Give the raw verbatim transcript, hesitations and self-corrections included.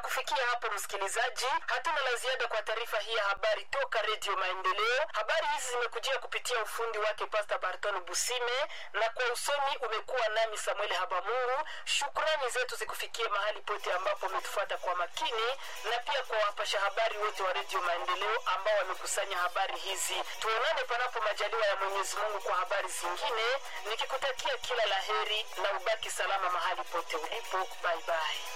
kufikia hapo msikilizaji, hatuna la ziada kwa taarifa hii ya habari toka Radio Maendeleo. Habari hizi zimekujia kupitia ufundi wake Pastor Barton Busime, na kwa usomi umekuwa nami Samuel Habamungu. Shukrani zetu zikufikie mahali pote ambapo umetufuata kwa makini, na pia kwa wapasha habari wote wa Radio Maendeleo ambao wamekusanya habari hizi. Tuonane panapo majaliwa ya Mwenyezi Mungu kwa habari zingine, nikikutakia kila laheri na ubaki salama mahali pote ulipo. Bye bye.